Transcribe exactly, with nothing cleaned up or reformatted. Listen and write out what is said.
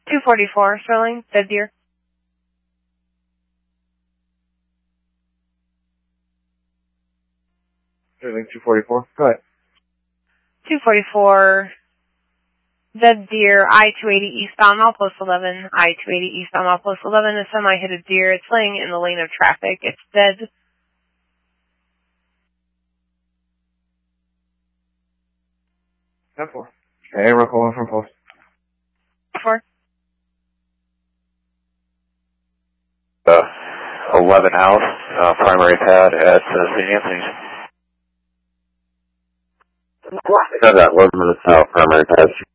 two forty-four, Sterling, dead deer. Sterling two forty-four, go ahead. two forty-four, dead deer, I two eighty eastbound, Outpost eleven, I two eighty eastbound, Outpost eleven, a semi hit a deer. It's laying in the lane of traffic. It's dead. ten four. Okay, we're calling from post. Four. Uh, eleven house, uh, primary pad at uh, Saint Anthony's. Got that eleven minutes out, primary pad.